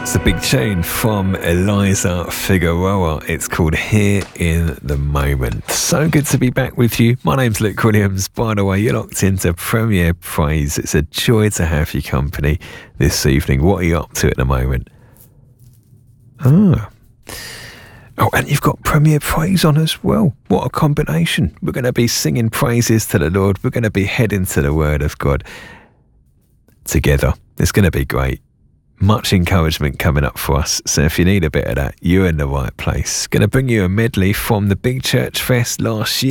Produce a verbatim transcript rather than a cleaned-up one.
It's a big tune from Eliza Figueroa. It's called Here in the Moment. So good to be back with you. My name's Luke Williams. By the way, you're locked into Premier Praise. It's a joy to have your company this evening. What are you up to at the moment? Ah. Oh, and you've got Premier Praise on as well. What a combination. We're going to be singing praises to the Lord. We're going to be heading to the Word of God together. It's going to be great. Much encouragement coming up for us. So if you need a bit of that, you're in the right place. Going to bring you a medley from the Big Church Fest last year.